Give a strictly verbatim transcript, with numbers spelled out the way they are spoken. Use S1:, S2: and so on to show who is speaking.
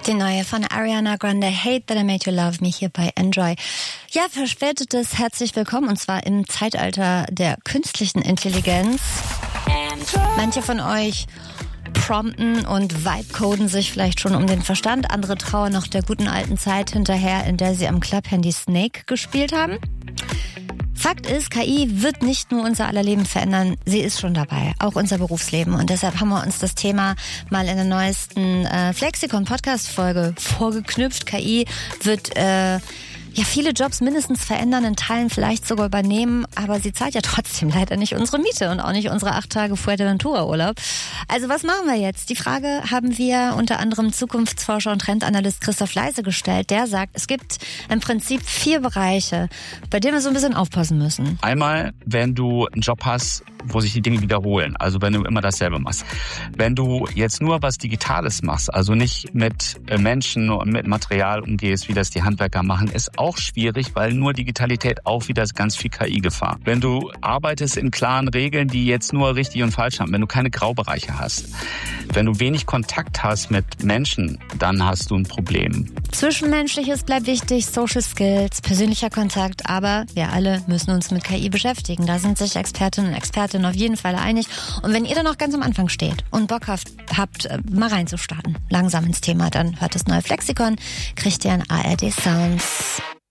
S1: Die neue von Ariana Grande, Hate That I Made You Love Me, hier bei Enjoy. Ja, verspätetes herzlich willkommen, und zwar im Zeitalter der künstlichen Intelligenz. Manche von euch prompten und vibe-coden sich vielleicht schon um den Verstand. Andere trauern noch der guten alten Zeit hinterher, in der sie am Club-Handy Snake gespielt haben. Fakt ist, K I wird nicht nur unser aller Leben verändern, sie ist schon dabei, auch unser Berufsleben. Und deshalb haben wir uns das Thema mal in der neuesten äh, Flexikon-Podcast-Folge vorgeknüpft. K I wird äh, ja viele Jobs mindestens verändern, in Teilen vielleicht sogar übernehmen, aber sie zahlt ja trotzdem leider nicht unsere Miete und auch nicht unsere acht Tage Fuerteventura-Urlaub. Also was machen wir jetzt? Die Frage haben wir unter anderem Zukunftsforscher und Trendanalyst Christoph Leise gestellt. Der sagt, es gibt im Prinzip vier Bereiche, bei denen wir so ein bisschen aufpassen müssen.
S2: Einmal, wenn du einen Job hast, wo sich die Dinge wiederholen, also wenn du immer dasselbe machst. Wenn du jetzt nur was Digitales machst, also nicht mit Menschen und mit Material umgehst, wie das die Handwerker machen, ist auch schwierig, weil nur Digitalität auch wieder ganz viel K I-Gefahr. Wenn du arbeitest in klaren Regeln, die jetzt nur richtig und falsch haben, wenn du keine Graubereiche hast, wenn du wenig Kontakt hast mit Menschen, dann hast du ein Problem.
S1: Zwischenmenschliches bleibt wichtig, Social Skills, persönlicher Kontakt, aber wir alle müssen uns mit K I beschäftigen. Da sind sich Expertinnen und Experten auf jeden Fall einig. Und wenn ihr da noch ganz am Anfang steht und Bock habt, habt mal reinzustarten, langsam ins Thema, dann hört das neue Flexikon, kriegt ihr an A R D Sounds.